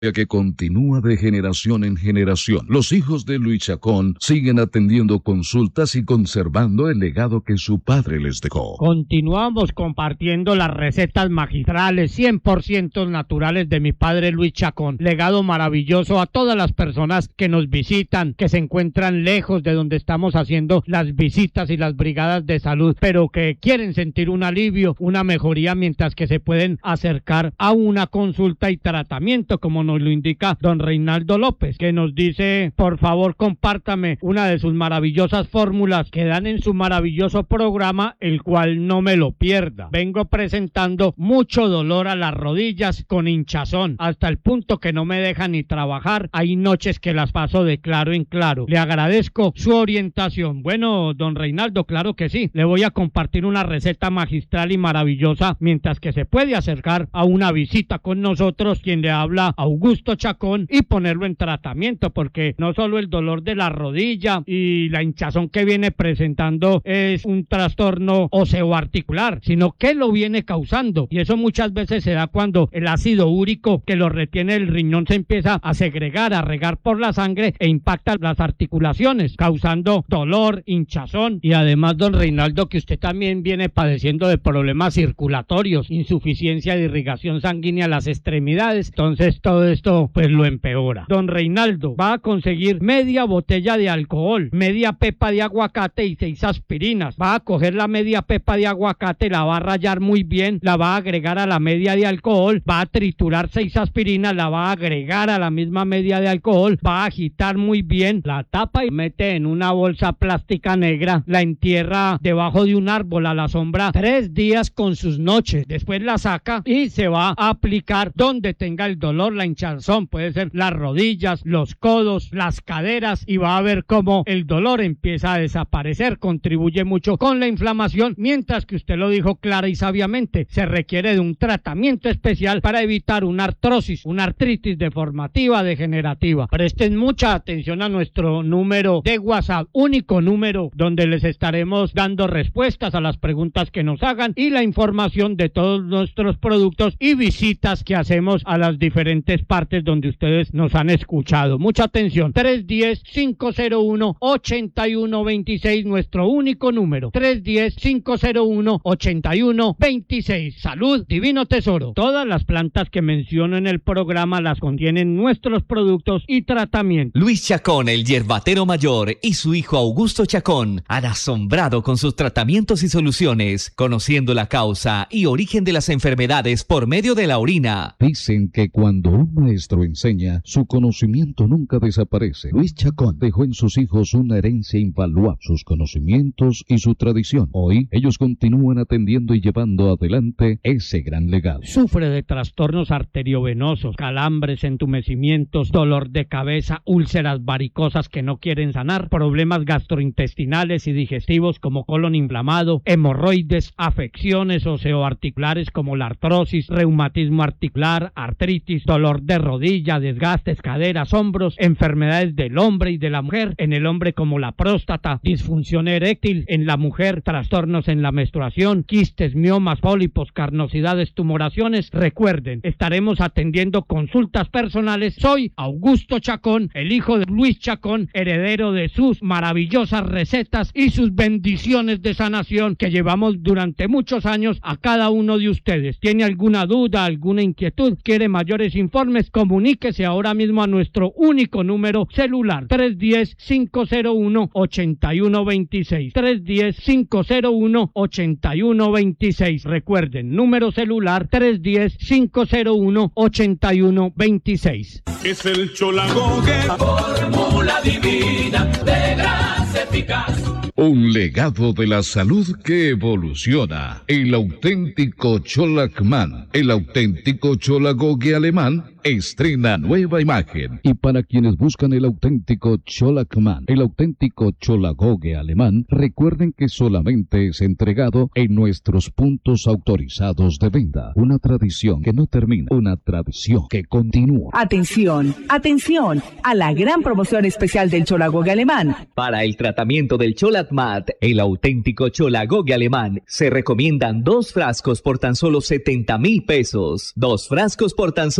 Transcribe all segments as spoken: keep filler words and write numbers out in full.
que continúa de generación en generación. Los hijos de Luis Chacón siguen atendiendo consultas y conservando el legado que su padre les dejó. Continuamos compartiendo las recetas magistrales cien por ciento naturales de mi padre Luis Chacón. Legado maravilloso a todas las personas que nos visitan, que se encuentran lejos de donde estamos haciendo las visitas y las brigadas de salud, pero que quieren sentir un alivio, una mejoría, mientras que se pueden acercar a una consulta y tratamiento, como nos lo indica don Reinaldo López, que nos dice: por favor, compártame una de sus maravillosas fórmulas que dan en su maravilloso programa, el cual no me lo pierda. Vengo presentando mucho dolor a las rodillas con hinchazón, hasta el punto que no me deja ni trabajar. Hay noches que las paso de claro en claro. Le agradezco su orientación. Bueno, don Reinaldo, claro que sí. Le voy a compartir una receta magistral y maravillosa, mientras que se puede acercar a una visita con nosotros, quien le habla, Augusto Chacón, y ponerlo en tratamiento, porque no solo el dolor de la rodilla y la hinchazón que viene presentando es un trastorno oseoarticular, sino que lo viene causando, y eso muchas veces se da cuando el ácido úrico que lo retiene el riñón se empieza a segregar, a regar por la sangre e impacta las articulaciones, causando dolor, hinchazón, y además, don Reinaldo, que usted también viene padeciendo de problemas circulatorios, insuficiencia de irrigación sanguínea a las extremidades. Entonces todo esto pues lo empeora. Don Reinaldo va a conseguir media botella de alcohol, media pepa de aguacate y seis aspirinas. Va a coger la media pepa de aguacate, la va a rallar muy bien, la va a agregar a la media de alcohol, va a triturar seis aspirinas, la va a agregar a la misma media de alcohol, va a agitar muy bien, la tapa y mete en una bolsa plástica negra, la entierra debajo de un árbol a la sombra tres días con sus noches. Después la saca y se va a aplicar donde tenga el dolor, la hinchazón, puede ser las rodillas, los codos, las caderas, y va a ver cómo el dolor empieza a desaparecer. Contribuye mucho con la inflamación, mientras que usted lo dijo clara y sabiamente, se requiere de un tratamiento especial para evitar una artrosis, una artritis deformativa degenerativa. Presten mucha atención a nuestro número de WhatsApp, único número donde les estaremos dando respuestas a las preguntas que nos hagan y la información de todos nuestros productos y visitas que hacemos a las diferentes partes donde ustedes nos han escuchado. Mucha atención, tres uno cero, cinco cero uno, ocho uno dos seis, nuestro único número, tres uno cero, cinco cero uno, ocho uno dos seis. Salud, divino tesoro. Todas las plantas que menciono en el programa las contienen nuestros productos y tratamientos. Luis Chacón, el yerbatero mayor, y su hijo Augusto Chacón han asombrado con sus tratamientos y soluciones, conociendo la causa y origen de las enfermedades por medio de la orina. Dicen que cuando un maestro enseña, su conocimiento nunca desaparece. Luis Chacón dejó en sus hijos una herencia invaluable, sus conocimientos y su tradición. Hoy, ellos continúan atendiendo y llevando adelante ese gran legado. Sufre de trastornos arteriovenosos, calambres, entumecimientos, dolor de cabeza, úlceras varicosas que no quieren sanar, problemas gastrointestinales y digestivos como colon inflamado, hemorroides, afecciones oseoarticulares como la artrosis, reumatismo articular, artritis, dolor de rodilla, desgastes, caderas, hombros, enfermedades del hombre y de la mujer, en el hombre como la próstata, disfunción eréctil, en la mujer, trastornos en la menstruación, quistes, miomas, pólipos, carnosidades, tumoraciones. Recuerden, estaremos atendiendo consultas personales. Soy Augusto Chacón, el hijo de Luis Chacón, heredero de sus maravillosas recetas y sus bendiciones de sanación que llevamos durante muchos años a cada uno de ustedes. ¿Tiene alguna duda, alguna inquietud? ¿Quiere mayores informes? Comuníquese ahora mismo a nuestro único número celular, tres uno cero, cinco cero uno, ocho uno dos seis, tres uno cero, cinco cero uno, ocho uno dos seis. Recuerden, número celular tres uno cero, cinco cero uno, ocho uno dos seis. Es el Cholagogue, fórmula divina de grasa eficaz. Un legado de la salud que evoluciona. El auténtico Cholacman, el auténtico Cholagogue alemán, estrena nueva imagen. Y para quienes buscan el auténtico Cholacman, el auténtico Cholagogue alemán, recuerden que solamente es entregado en nuestros puntos autorizados de venta. Una tradición que no termina, una tradición que continúa. Atención, atención a la gran promoción especial del Cholagogue alemán. Para el tratamiento del Cholatmat, el auténtico Cholagogue alemán, se recomiendan dos frascos por tan solo setenta mil pesos. Dos frascos por tan solo setenta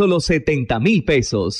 setenta mil pesos.